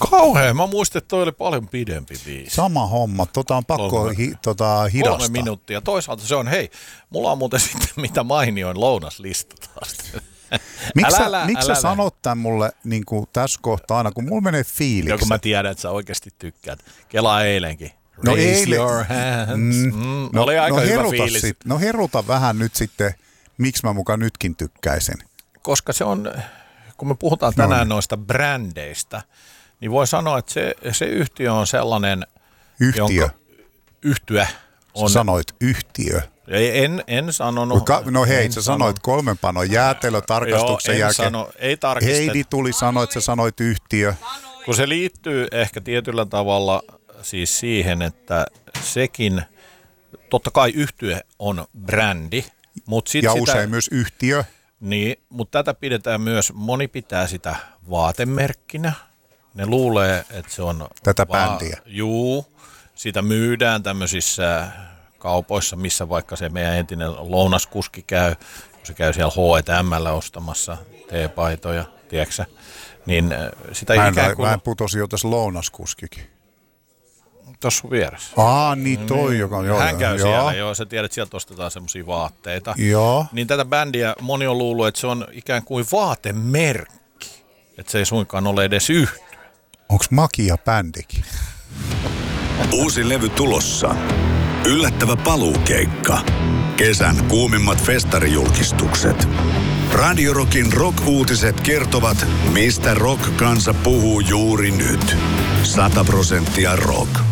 kauhean. Mä muistin, että toi oli paljon pidempi biisi. Sama homma. On pakko hidastaa. 3 minuuttia. Toisaalta se on, hei, mulla on muuten sitten mitä mainioin lounaslista taas. Miksi sä sanot tämän mulle niin kuin tässä kohtaa aina, kun mulla menee fiiliksi? Kun mä tiedän, että sä oikeasti tykkäät. Kelaa eilenkin. No Raise your hands. Oli aika hyvä fiilis. No heruta vähän nyt sitten, miksi mä mukaan nytkin tykkäisin. Koska se on, kun me puhutaan tänään noista brändeistä, niin voi sanoa, että se yhtiö on sellainen, yhtye on. Sä sanoit yhtiö. En sanonut. No hei, sä sanoit 3 panon jäätelötarkastuksen jälkeen. Sano, ei tarkistettu. Heidi tuli sanoa, että sä sanoit yhtiö. Kun se liittyy ehkä tietyllä tavalla siis siihen, että sekin, totta kai yhtye on brändi. Ja usein myös yhtiö. Niin, mutta tätä pidetään myös, moni pitää sitä vaatemerkkinä. Ne luulee, että se on tätä bändiä. Sitä myydään tämmöisissä kaupoissa, missä vaikka se meidän entinen lounaskuski käy, kun se käy siellä H&M:llä ostamassa teepaitoja, tiedätkö niin sitä ikään kuin... Mä putosin jo tässä lounaskuskikin. Tuossa sun vieressä. Niin toi, joka on... Hän käy siellä, sä tiedät, että sieltä ostetaan semmosia vaatteita. Joo. Niin tätä bändiä moni on luullut, että se on ikään kuin vaatemerkki. Että se ei suinkaan ole edes yhtye. Onks Makia bändikin? Uusi levy tulossa. Yllättävä paluukeikka. Kesän kuumimmat festarijulkistukset. Radio Rockin rock-uutiset kertovat, mistä rock-kansa puhuu juuri nyt. 100% rock.